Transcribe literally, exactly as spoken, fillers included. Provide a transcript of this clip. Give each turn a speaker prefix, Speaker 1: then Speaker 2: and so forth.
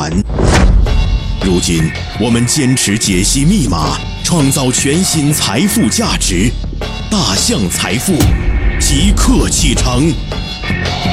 Speaker 1: 难。如今，我们坚持解析密码，创造全新财富价值。大象财富即刻启程。